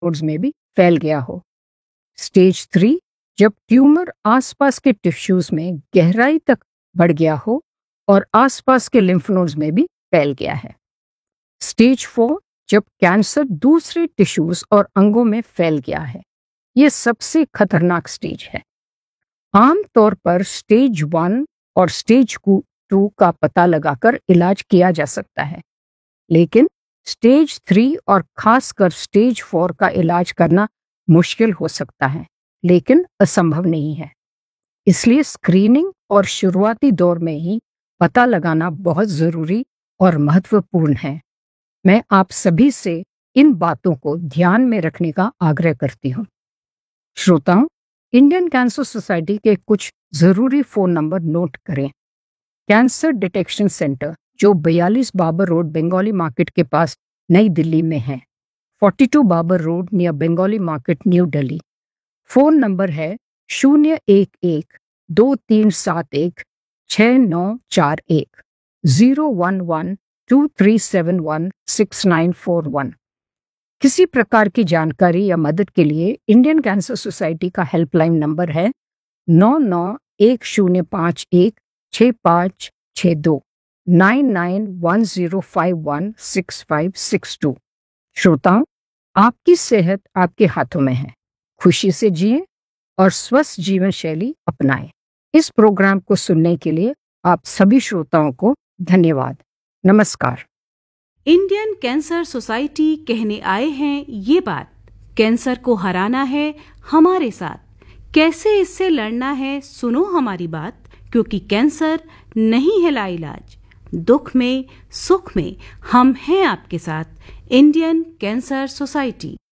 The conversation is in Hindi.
नोड्स में भी फैल गया हो। स्टेज 3, जब ट्यूमर आसपास के टिश्यूज में गहराई तक बढ़ गया हो और आसपास के लिम्फ नोड्स में भी फैल गया है। स्टेज 4, जब कैंसर दूसरे टिश्यूज और अंगों में फैल गया है। यह सबसे खतरनाक स्टेज है। आमतौर पर स्टेज 1 और स्टेज 2 का पता लगाकर इलाज किया जा सकता है, लेकिन स्टेज 3 और खासकर स्टेज 4 का इलाज करना मुश्किल हो सकता है, लेकिन असंभव नहीं है। इसलिए स्क्रीनिंग और शुरुआती दौर में ही पता लगाना बहुत जरूरी और महत्वपूर्ण है। मैं आप सभी से इन बातों को ध्यान में रखने का आग्रह करती हूँ। श्रोताओं, इंडियन कैंसर सोसाइटी के कुछ जरूरी फोन नंबर नोट करें। कैंसर डिटेक्शन सेंटर, जो 42 बाबर रोड, बंगाली मार्केट के पास, नई दिल्ली में है। 42 Babar road near Bengali market, new Delhi. Phone number है 011-2371-6941, 011-2371-6941। किसी प्रकार की जानकारी या मदद के लिए इंडियन कैंसर सोसाइटी का हेल्पलाइन नंबर है 9910516562, 9910516562। श्रोताओं, आपकी सेहत आपके हाथों में है। खुशी से जिए और स्वस्थ जीवन शैली अपनाएं। इस प्रोग्राम को सुनने के लिए आप सभी श्रोताओं को धन्यवाद। नमस्कार। इंडियन कैंसर सोसाइटी कहने आए हैं ये बात, कैंसर को हराना है हमारे साथ, कैसे इससे लड़ना है सुनो हमारी बात, क्योंकि कैंसर नहीं है लाइलाज, दुख में सुख में हम हैं आपके साथ। Indian cancer society.